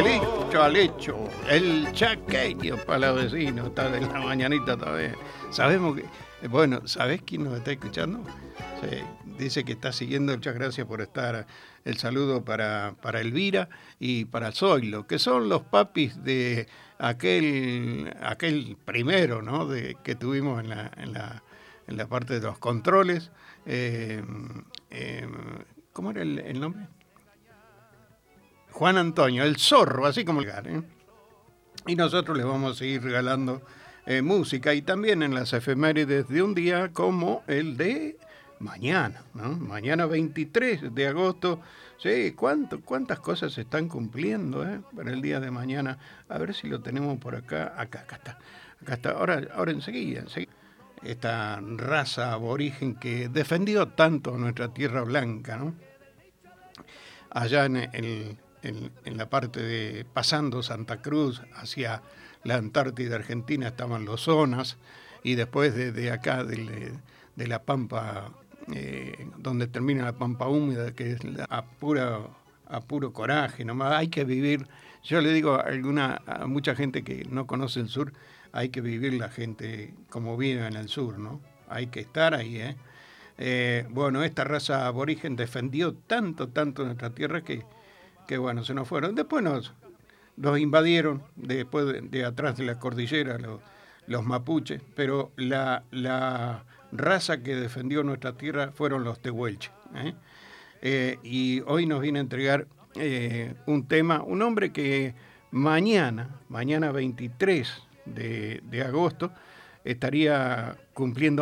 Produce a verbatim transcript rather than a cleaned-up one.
listo al hecho, el chaqueño palavecino está de la mañanita todavía. Sabemos que, bueno, ¿sabés quién nos está escuchando? Sí, dice que está siguiendo, muchas gracias por estar. El saludo para, para Elvira y para Zoilo, que son los papis de aquel, aquel primero, ¿no? De, que tuvimos en la, en la, en la parte de los controles. Eh, eh, ¿Cómo era el, el nombre? Juan Antonio, el zorro, así como el gar, ¿eh? Y nosotros les vamos a seguir regalando eh, música y también en las efemérides de un día como el de mañana, ¿no? Mañana veintitrés de agosto. Sí, ¿cuánto, cuántas cosas se están cumpliendo eh, para el día de mañana? A ver si lo tenemos por acá. Acá, acá está. Acá está. Ahora, ahora enseguida, enseguida. Esta raza aborigen que defendió tanto nuestra tierra blanca, ¿no? Allá en el... En, en la parte de pasando Santa Cruz hacia la Antártida Argentina estaban los zonas y después de, de acá de, de la Pampa eh, donde termina la Pampa húmeda, que es la, a, pura, a puro coraje nomás, hay que vivir. Yo le digo a, alguna, a mucha gente que no conoce el sur, hay que vivir la gente como vive en el sur, ¿no? Hay que estar ahí, ¿eh? Eh, bueno, esta raza aborigen defendió tanto, tanto nuestra tierra que que bueno, se nos fueron. Después nos, nos invadieron, después de, de atrás de la cordillera, los, los mapuches, pero la, la raza que defendió nuestra tierra fueron los tehuelches. ¿eh? Eh, y hoy nos viene a entregar eh, un tema, un hombre que mañana, mañana veintitrés de, de agosto, estaría cumpliendo